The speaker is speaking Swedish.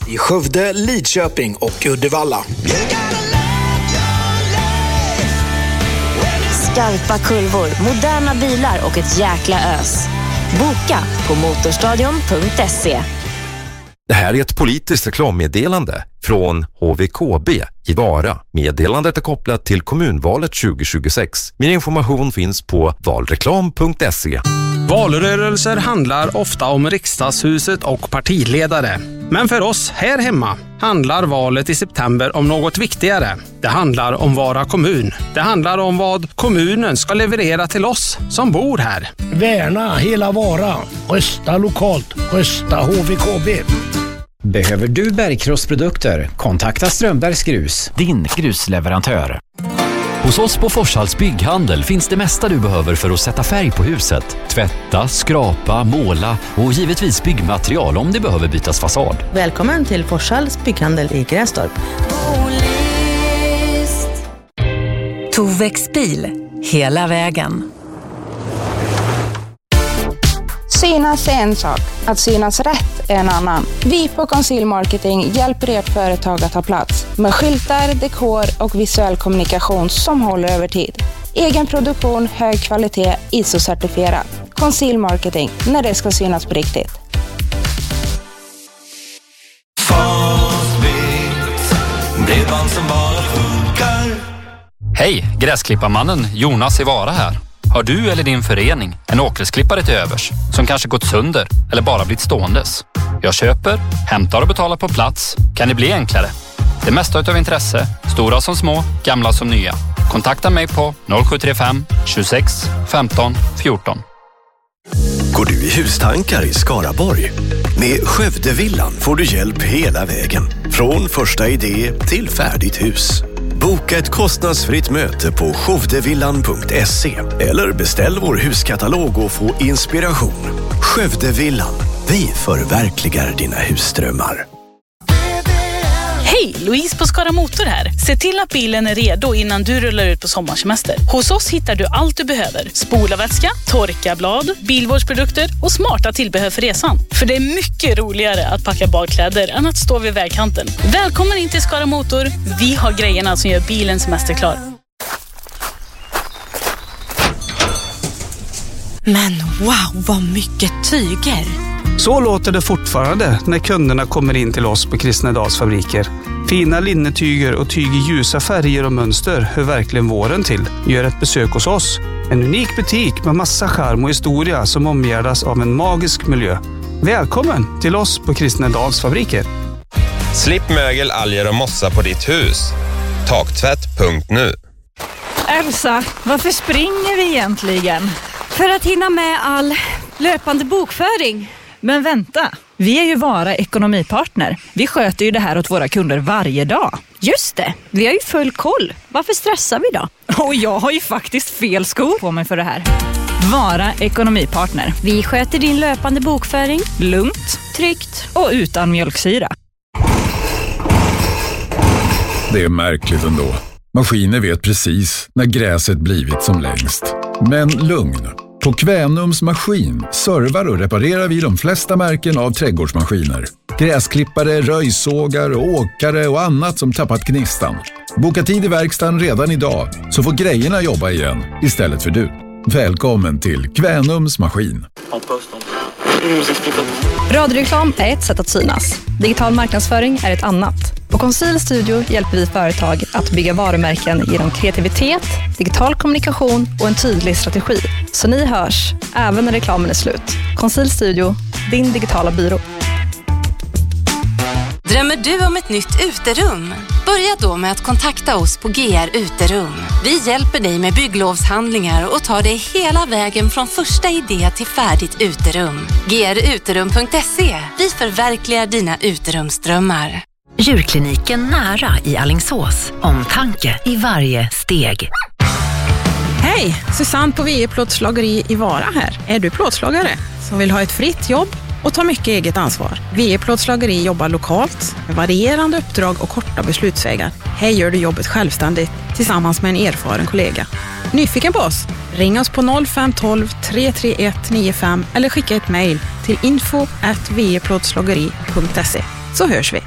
i Skövde, Lidköping och Uddevalla. Skarpa kurvor, moderna bilar och ett jäkla ös. Boka på motorstadion.se. Det här är ett politiskt reklammeddelande från HVKB i Vara. Meddelandet är kopplat till kommunvalet 2026. Mer information finns på valreklam.se. Valrörelser handlar ofta om riksdagshuset och partiledare. Men för oss här hemma handlar valet i september om något viktigare. Det handlar om Vara kommun. Det handlar om vad kommunen ska leverera till oss som bor här. Värna hela Vara. Rösta lokalt. Rösta HVKB. Behöver du bergkrossprodukter? Kontakta Strömbergs Grus, din grusleverantör. Hos oss på Forshalls bygghandel finns det mesta du behöver för att sätta färg på huset. Tvätta, skrapa, måla och givetvis byggmaterial om det behöver bytas fasad. Välkommen till Forshalls bygghandel i Grästorp. Tovex bil, hela vägen. Synas är en sak, att synas rätt är en annan. Vi på Conceal Marketing hjälper ert företag att ta plats med skyltar, dekor och visuell kommunikation som håller över tid. Egen produktion, hög kvalitet, ISO-certifierat. Conceal Marketing, när det ska synas på riktigt. Bredband som bara funkar. Hej, gräsklipparmannen Jonas i Vara här. Har du eller din förening en åkersklippare till övers som kanske gått sönder eller bara blivit ståendes? Jag köper, hämtar och betalar på plats. Kan det bli enklare? Det mesta utav intresse, stora som små, gamla som nya. Kontakta mig på 0735 26 15 14. Går du i hustankar i Skaraborg? Med Skövdevillan får du hjälp hela vägen. Från första idé till färdigt hus. Boka ett kostnadsfritt möte på skövdevillan.se eller beställ vår huskatalog och få inspiration. Skövdevillan. Vi förverkligar dina husdrömmar. Hej, Louise på Skara Motor här. Se till att bilen är redo innan du rullar ut på sommarsemester. Hos oss hittar du allt du behöver. Spolarvätska, torkarblad, bilvårdsprodukter och smarta tillbehör för resan. För det är mycket roligare att packa badkläder än att stå vid vägkanten. Välkommen in till Skara Motor. Vi har grejerna som gör bilen semesterklar. Men wow, vad mycket tyger! Så låter det fortfarande när kunderna kommer in till oss på Kristnedals fabriker. Fina linnetyger och tyg i ljusa färger och mönster hör verkligen våren till. Gör ett besök hos oss. En unik butik med massa charm och historia som omgärdas av en magisk miljö. Välkommen till oss på Kristnedals fabriker. Slipp mögel, alger och mossa på ditt hus. Taktvätt.nu. Elsa, varför springer vi egentligen? För att hinna med all löpande bokföring. Men vänta, vi är ju Vara ekonomipartner. Vi sköter ju det här åt våra kunder varje dag. Just det, vi har ju full koll. Varför stressar vi då? Och jag har ju faktiskt fel skor på mig för det här. Vara ekonomipartner. Vi sköter din löpande bokföring. Lugnt, tryggt och utan mjölksyra. Det är märkligt ändå. Maskiner vet precis när gräset blivit som längst. Men lugn. På Kvänums maskin servar och reparerar vi de flesta märken av trädgårdsmaskiner. Gräsklippare, röjsågar, åkare och annat som tappat gnistan. Boka tid i verkstaden redan idag så får grejerna jobba igen istället för du. Välkommen till Kvänums maskin. Radioreklam är ett sätt att synas. Digital marknadsföring är ett annat. På Conceal Studio hjälper vi företag att bygga varumärken genom kreativitet, digital kommunikation och en tydlig strategi. Så ni hörs, även när reklamen är slut. Conceal Studio, din digitala byrå. Drömmer du om ett nytt uterum? Börja då med att kontakta oss på GR Uterum. Vi hjälper dig med bygglovshandlingar och tar dig hela vägen från första idé till färdigt uterum. gruterum.se. Vi förverkligar dina uterumsdrömmar. Djurkliniken nära i Alingsås. Omtanke i varje steg. Hej, Susanne på VE Plåtslageri i Vara här. Är du plåtslagare som vill ha ett fritt jobb och ta mycket eget ansvar? VE Plåtslageri jobbar lokalt med varierande uppdrag och korta beslutsvägar. Här gör du jobbet självständigt tillsammans med en erfaren kollega. Nyfiken på oss? Ring oss på 0512 331 95 eller skicka ett mejl till info@veplåtslageri.se så hörs vi.